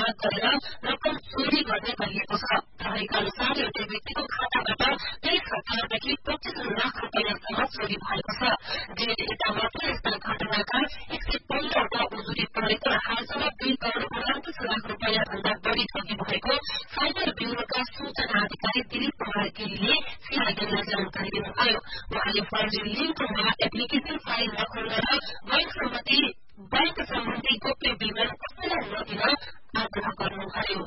माग गरेर रकम चोरी गर्ने गरिएको छ। प्रहरीका अनुसार एउटै व्यक्तिको खाताबाट 23,000 देखि 25 लाख रुपियाँसम्म चोरी भएको छ। डेढ एटा मात्र यस्ता घटनाका 115 वटा उजुरी परेको र हालसम्म 2 करोड़ 29 लाख रुपियाँ भन्दा बढ़ी ठगी भएको साइबर ब्यूरोका सूचना अधिकारी दिलीप कुमार गिरीले सीआईडीलाई जानकारी दिनुभयो। उहाँले फर्जी लिंकमा एप्लिकेशन फाइल नखोल्न र बैंक सम्बन्धी गोप्य विवरण कसैलाई नदिन आग्रह गर्नुभयो।